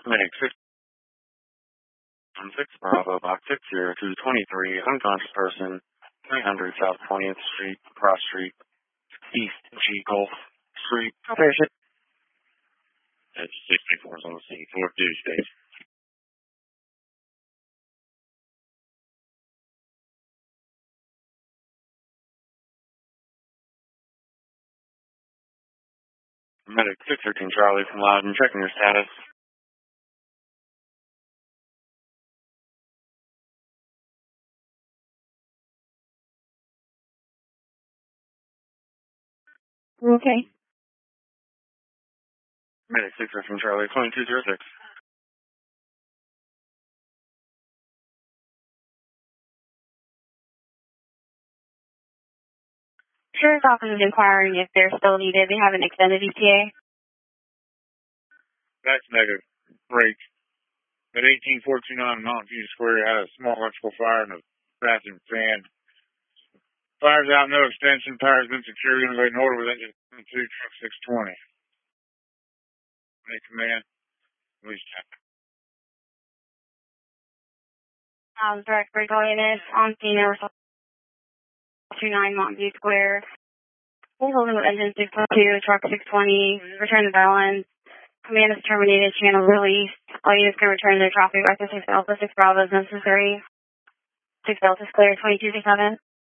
Medic 6 Bravo, box 60223, unconscious person, 300 South 20th Street, Cross Street, East G Gulf Street. Patient. That's 64 is on the scene, 4th duty stage. Medic 613 Charlie from Loudon, checking your status. Okay. Medic 613 Charlie, 2206. Sheriff's office is inquiring if they're still needed. They have an extended ETA. That's negative. Break. At 18429 Mountain View Square, had a small electrical fire in the bathroom fan. Fire's out, no extension. Power's been secured in order with engine 2, truck 620. Make command. Police check. Direct break all units on scene over 29 Mountain View Square. We're holding with engine 622, truck 620. Return the balance. Command is terminated. Channel released. All units can return to their traffic back to 6 Alpha, 6 Bravo as necessary. 6 Delta is clear, 2267.